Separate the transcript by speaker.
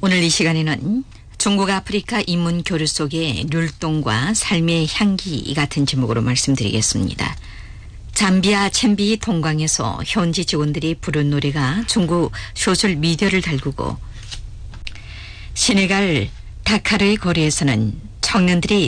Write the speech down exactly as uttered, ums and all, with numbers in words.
Speaker 1: 오늘 이 시간에는 중국 아프리카 인문 교류 속의 율동과 삶의 향기 같은 제목으로 말씀드리겠습니다. 잠비아 챔비 동강에서 현지 직원들이 부른 노래가 중국 소셜 미디어를 달구고, 세네갈 다카르의 거리에서는 청년들이